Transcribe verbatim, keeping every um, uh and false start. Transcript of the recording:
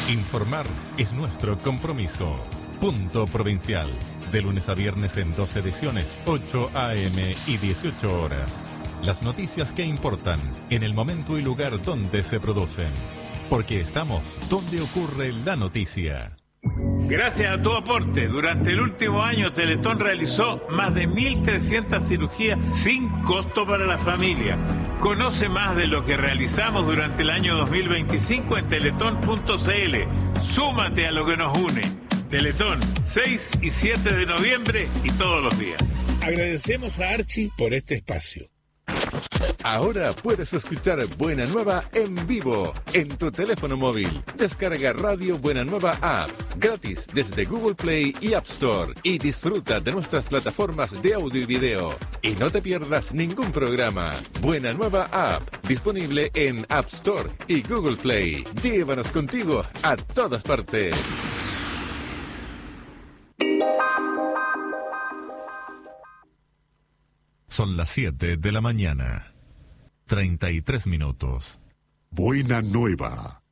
Informar es nuestro compromiso. Punto Provincial. De lunes a viernes en dos ediciones, ocho a eme y dieciocho horas. Las noticias que importan en el momento y lugar donde se producen. Porque estamos donde ocurre la noticia. Gracias a tu aporte, durante el último año Teletón realizó más de mil trescientas cirugías sin costo para la familia. Conoce más de lo que realizamos durante el año dos mil veinticinco en teletón punto ce ele. Súmate a lo que nos une. Teletón, seis y siete de noviembre y todos los días. Agradecemos a Archie por este espacio. Ahora puedes escuchar Buena Nueva en vivo en tu teléfono móvil. Descarga Radio Buena Nueva App gratis desde Google Play y App Store y disfruta de nuestras plataformas de audio y video. Y no te pierdas ningún programa. Buena Nueva App, disponible en App Store y Google Play. Llévanos contigo a todas partes. Son las siete de la mañana. treinta y tres minutos. Buena Nueva.